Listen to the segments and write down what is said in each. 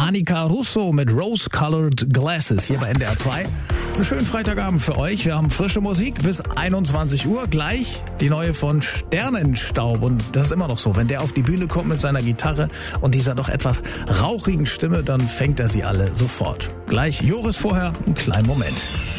Annika Russo mit Rose-Colored Glasses hier bei NDR 2. Einen schönen Freitagabend für euch. Wir haben frische Musik bis 21 Uhr. Gleich die neue von Sternenstaub. Und das ist immer noch so. Wenn der auf die Bühne kommt mit seiner Gitarre und dieser doch etwas rauchigen Stimme, dann fängt er sie alle sofort. Gleich Joris, vorher einen kleinen Moment.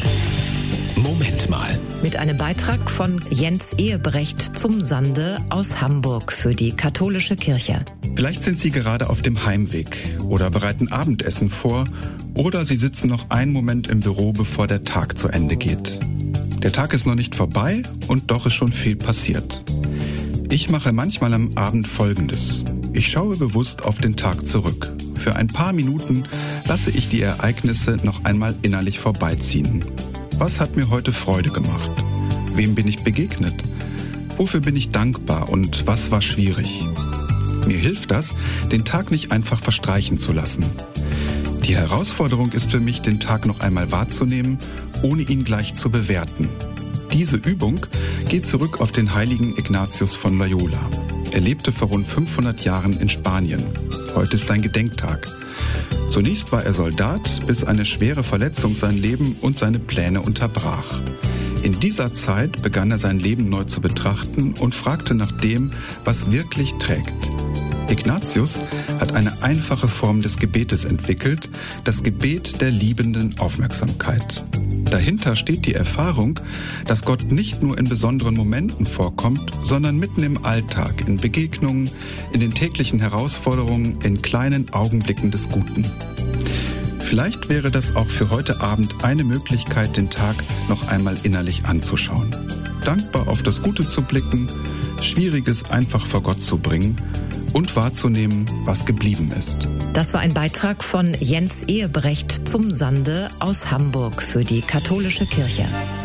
Moment mal. Mit einem Beitrag von Jens Ehebrecht zum Sande aus Hamburg für die katholische Kirche. Vielleicht sind Sie gerade auf dem Heimweg oder bereiten Abendessen vor oder Sie sitzen noch einen Moment im Büro, bevor der Tag zu Ende geht. Der Tag ist noch nicht vorbei und doch ist schon viel passiert. Ich mache manchmal am Abend Folgendes. Ich schaue bewusst auf den Tag zurück. Für ein paar Minuten lasse ich die Ereignisse noch einmal innerlich vorbeiziehen. Was hat mir heute Freude gemacht? Wem bin ich begegnet? Wofür bin ich dankbar und was war schwierig? Mir hilft das, den Tag nicht einfach verstreichen zu lassen. Die Herausforderung ist für mich, den Tag noch einmal wahrzunehmen, ohne ihn gleich zu bewerten. Diese Übung geht zurück auf den heiligen Ignatius von Loyola. Er lebte vor rund 500 Jahren in Spanien. Heute ist sein Gedenktag. Zunächst war er Soldat, bis eine schwere Verletzung sein Leben und seine Pläne unterbrach. In dieser Zeit begann er sein Leben neu zu betrachten und fragte nach dem, was wirklich trägt. Ignatius hat eine einfache Form des Gebetes entwickelt, das Gebet der liebenden Aufmerksamkeit. Dahinter steht die Erfahrung, dass Gott nicht nur in besonderen Momenten vorkommt, sondern mitten im Alltag, in Begegnungen, in den täglichen Herausforderungen, in kleinen Augenblicken des Guten. Vielleicht wäre das auch für heute Abend eine Möglichkeit, den Tag noch einmal innerlich anzuschauen. Dankbar auf das Gute zu blicken, Schwieriges einfach vor Gott zu bringen und wahrzunehmen, was geblieben ist. Das war ein Beitrag von Jens Ehebrecht zum Sande aus Hamburg für die katholische Kirche.